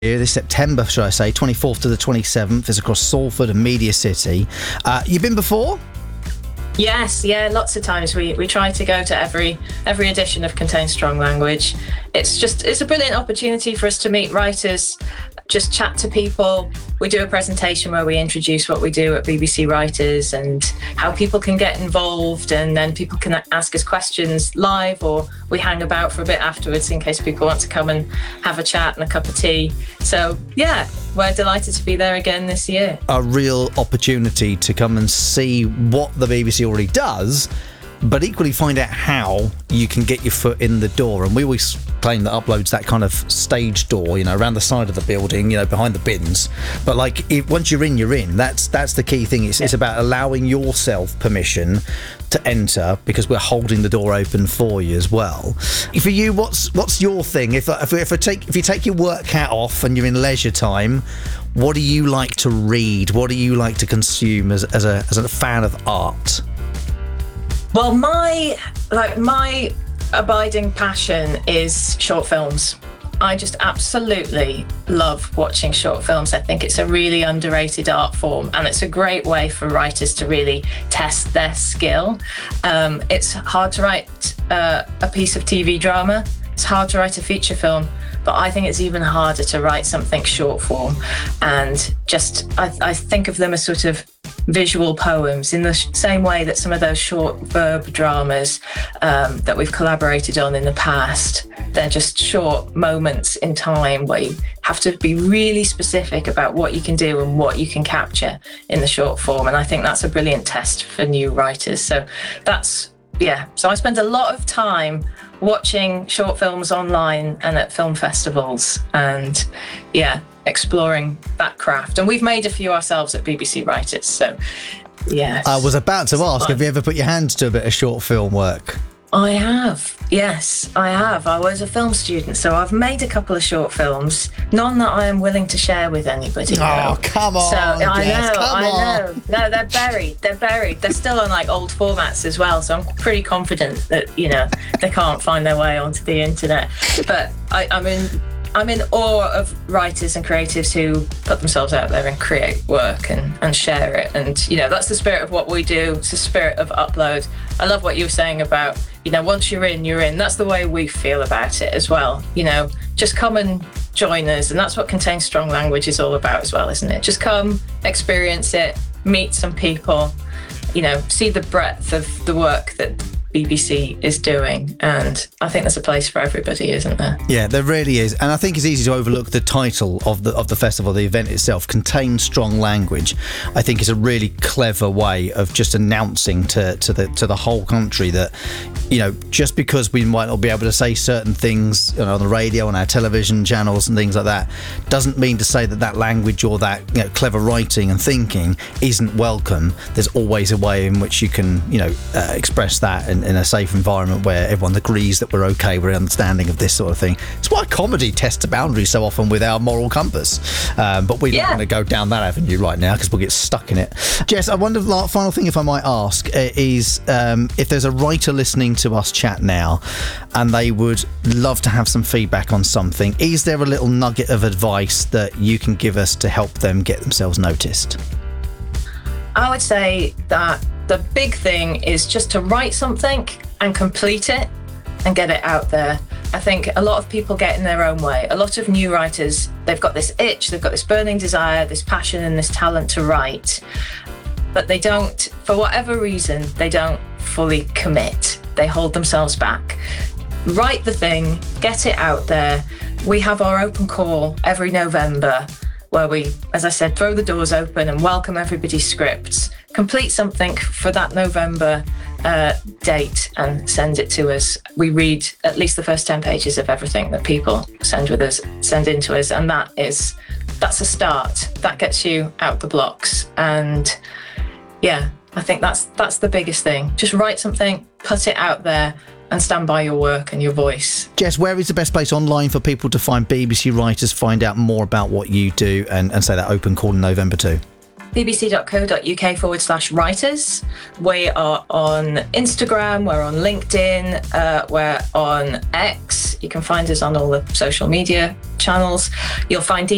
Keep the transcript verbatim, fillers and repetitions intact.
this September, should I say, twenty-fourth to the twenty-seventh, is across Salford and Media City. Uh, you've been before? Yes, yeah, lots of times we, we try to go to every every edition of Contain Strong Language. It's just, it's a brilliant opportunity for us to meet writers, just chat to people. We do a presentation where we introduce what we do at B B C Writers and how people can get involved, and then people can ask us questions live, or we hang about for a bit afterwards in case people want to come and have a chat and a cup of tea. So yeah, we're delighted to be there again this year. A real opportunity to come and see what the B B C already does, but equally find out how you can get your foot in the door. And we always claim that Upload's that kind of stage door, you know, around the side of the building, you know, behind the bins. But like, if, once you're in, you're in. That's that's the key thing. It's, yeah. it's about allowing yourself permission to enter, because we're holding the door open for you as well. For you, what's what's your thing? If if, if I take if you take your work hat off and you're in leisure time, what do you like to read? What do you like to consume as as a as a fan of art? Well, my like my abiding passion is short films. I just absolutely love watching short films. I think it's a really underrated art form, and it's a great way for writers to really test their skill. Um, it's hard to write uh, a piece of T V drama. It's hard to write a feature film, but I think it's even harder to write something short form. And just, I, I think of them as sort of visual poems, in the sh- same way that some of those short verb dramas um, that we've collaborated on in the past, they're just short moments in time where you have to be really specific about what you can do and what you can capture in the short form. And I think that's a brilliant test for new writers. So that's, yeah. So I spend a lot of time watching short films online and at film festivals, and yeah, exploring that craft. And we've made a few ourselves at B B C Writers. So yeah. I was about to ask, have you ever put your hands to a bit of short film work? I have. Yes, I have. I was a film student, so I've made a couple of short films, none that I am willing to share with anybody. Oh, though. come on. So I Jess, know, come I on. know. No, they're buried. They're buried. They're still on like old formats as well, so I'm pretty confident that, you know, they can't find their way onto the internet. But I, I mean, I'm in awe of writers and creatives who put themselves out there and create work and, and share it. And, you know, that's the spirit of what we do. It's the spirit of Upload. I love what you were saying about, you know, once you're in, you're in. That's the way we feel about it as well. You know, just come and join us. And that's what Contain Strong Language is all about as well, isn't it? Just come, experience it, meet some people, you know, see the breadth of the work that B B C is doing, and I think there's a place for everybody, isn't there? Yeah, there really is. And I think it's easy to overlook the title of the of the festival, the event itself, Contain Strong Language. I think is a really clever way of just announcing to, to the to the whole country that, you know, just because we might not be able to say certain things, you know, on the radio, on our television channels and things like that, doesn't mean to say that that language or that, you know, clever writing and thinking isn't welcome. There's always a way in which you can, you know, uh, express that and in a safe environment where everyone agrees that we're okay, we're understanding of this sort of thing. It's why comedy tests the boundaries so often with our moral compass. Um, but we're yeah. not going to go down that avenue right now because we'll get stuck in it. Jess, I wonder, the final thing, if I might ask, is um, if there's a writer listening to us chat now and they would love to have some feedback on something, is there a little nugget of advice that you can give us to help them get themselves noticed? I would say that the big thing is just to write something and complete it and get it out there. I think a lot of people get in their own way. A lot of new writers, they've got this itch, they've got this burning desire, this passion and this talent to write, but they don't, for whatever reason, they don't fully commit. They hold themselves back. Write the thing, get it out there. We have our open call every November, where we, as I said, throw the doors open and welcome everybody's scripts. Complete something for that November uh, date and send it to us. We read at least the first ten pages of everything that people send with us, send in to us, and that is, that's a start. That gets you out the blocks. And yeah, I think that's that's the biggest thing. Just write something, put it out there, and stand by your work and your voice. Jess, where is the best place online for people to find B B C Writers, find out more about what you do, and, and say that open call in November too? bbc.co.uk forward slash writers. We are on Instagram, we're on LinkedIn, uh, we're on X. You can find us on all the social media channels. You'll find details